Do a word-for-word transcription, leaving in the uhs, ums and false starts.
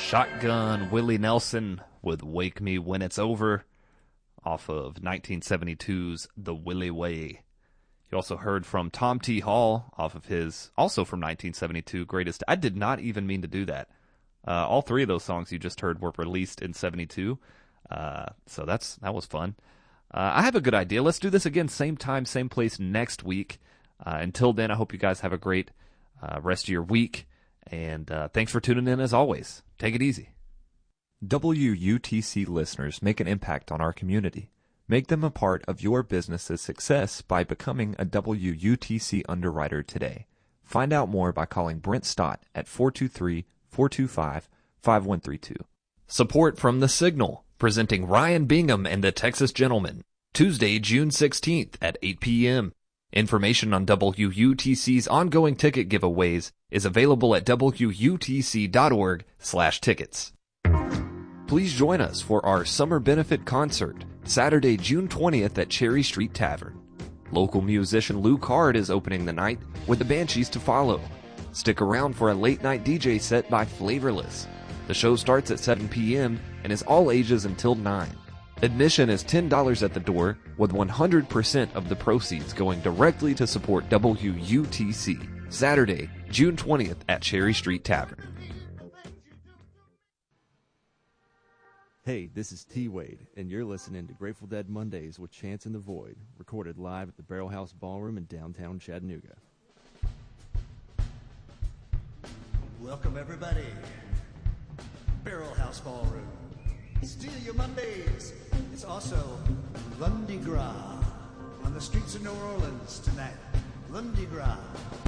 Shotgun Willie Nelson with Wake Me When It's Over off of nineteen seventy-two's The Willie Way. You also heard from Tom T. Hall off of his, also from nineteen seventy-two, Greatest. I did not even mean to do that. Uh, all three of those songs you just heard were released in seventy-two, uh, so that's that was fun. Uh, I have a good idea. Let's do this again, same time, same place next week. Uh, until then, I hope you guys have a great uh, rest of your week, and uh, thanks for tuning in as always. Take it easy. W U T C listeners make an impact on our community. Make them a part of your business's success by becoming a W U T C underwriter today. Find out more by calling Brent Stott at four two three, four two five, five one three two. Support from The Signal, presenting Ryan Bingham and the Texas Gentlemen, Tuesday, June sixteenth at eight p.m. Information on W U T C's ongoing ticket giveaways is available at W U T C dot org slash tickets. Please join us for our summer benefit concert, Saturday, June twentieth at Cherry Street Tavern. Local musician Lou Card is opening the night with the Banshees to follow. Stick around for a late-night D J set by Flavorless. The show starts at seven p.m. and is all ages until nine. Admission is ten dollars at the door, with one hundred percent of the proceeds going directly to support W U T C. Saturday, June twentieth at Cherry Street Tavern. Hey, this is T. Wade, and you're listening to Grateful Dead Mondays with Chance in the Void, recorded live at the Barrel House Ballroom in downtown Chattanooga. Welcome, everybody. Barrel House Ballroom. Steal your Mondays. It's also Lundi Gras on the streets of New Orleans tonight. Lundi Gras.